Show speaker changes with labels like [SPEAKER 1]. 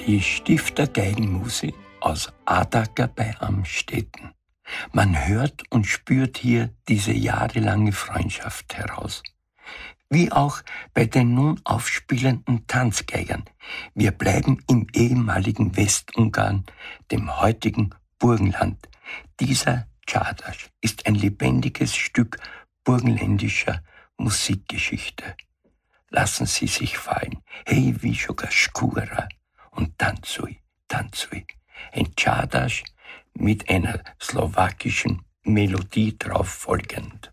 [SPEAKER 1] Die Stifter Geigenmusik aus Adacker bei Amstetten. Man hört und spürt hier diese jahrelange Freundschaft heraus. Wie auch bei den nun aufspielenden Tanzgeigern. Wir bleiben im ehemaligen Westungarn, dem heutigen Burgenland. Dieser Czardas ist ein lebendiges Stück burgenländischer Musikgeschichte. Lassen Sie sich fallen, hej Vishoga Skura und Tanzuj, Tanzuj. Ein Czardas mit einer slowakischen Melodie drauf folgend.